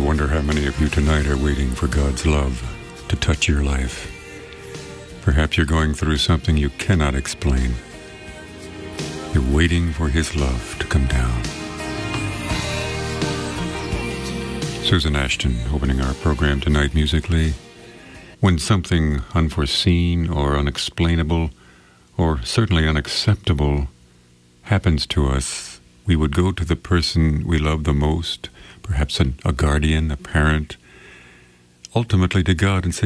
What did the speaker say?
wonder how many of you tonight are waiting for God's love to touch your life. Perhaps you're going through something you cannot explain. You're waiting for His love to come down. Susan Ashton opening our program tonight musically. When something unforeseen or unexplainable or certainly unacceptable happens to us, we would go to the person we love the most, perhaps a guardian, a parent, ultimately to God and say,